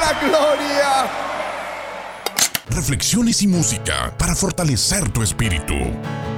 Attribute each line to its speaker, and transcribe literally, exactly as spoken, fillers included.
Speaker 1: la gloria.
Speaker 2: Reflexiones y música para fortalecer tu espíritu.